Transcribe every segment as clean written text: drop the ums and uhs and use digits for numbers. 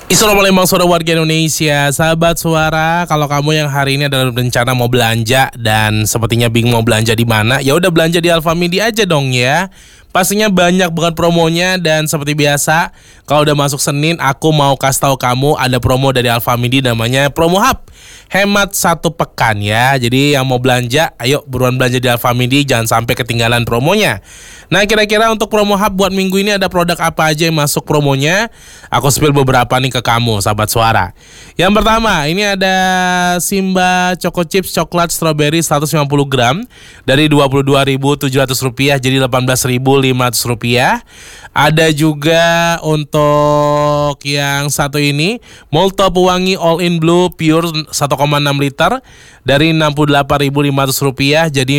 Assalamualaikum suara warga Indonesia, sahabat suara. Kalau kamu yang hari ini adalah berencana mau belanja dan sepertinya bingung mau belanja di mana, ya udah belanja di Alfamidi aja dong ya. Pastinya banyak banget promonya dan seperti biasa, kalau udah masuk Senin aku mau kasih tahu kamu ada promo dari Alfamidi namanya Promo Hub. Hemat 1 pekan ya. Jadi yang mau belanja, ayo buruan belanja di Alfamidi, jangan sampai ketinggalan promonya. Nah, kira-kira untuk Promo Hub buat minggu ini ada produk apa aja yang masuk promonya? Aku spill beberapa nih ke kamu, sahabat suara. Yang pertama, ini ada Simba Choco Chips Coklat Strawberry 150 gram dari Rp22.700 jadi Rp18.500. Ada juga untuk yang satu ini, Molto Pewangi All In Blue Pure 1,6 liter dari Rp68.500 jadi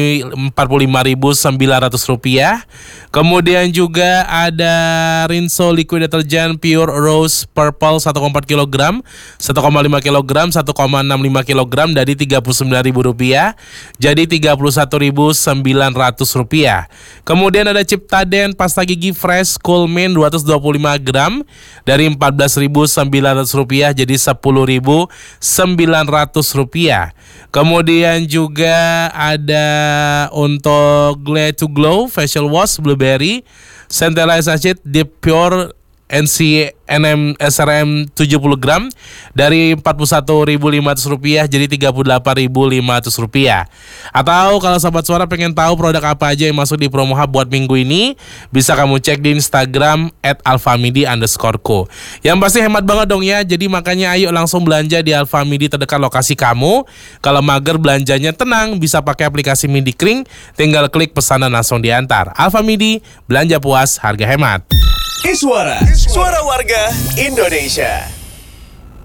Rp45.900. Kemudian juga ada Rinso Liquid Detergent Pure Rose Purple 1,4 kg, 1,5 kg, 1,65 kg dari Rp39.000 jadi Rp31.900. Kemudian ada Ciptaden Pasta Gigi Fresh Cool Mint 225 gram dari Rp14.900 jadi Rp10.900. Kemudian juga ada untuk Glad to Glow Facial Wash Blueberry Centella Sachet Deep Pure NCNM SRM 70 gram dari Rp41.500 jadi Rp38.500. Atau kalau sahabat suara pengen tahu produk apa aja yang masuk di Promo Hub buat minggu ini, bisa kamu cek di Instagram @alfamidi_co. Yang pasti hemat banget dong ya. Jadi makanya ayo langsung belanja di Alfamidi terdekat lokasi kamu. Kalau mager belanjanya tenang, bisa pakai aplikasi Midi Kring, tinggal klik pesanan langsung diantar. Alfamidi, belanja puas, harga hemat. Suara warga Indonesia.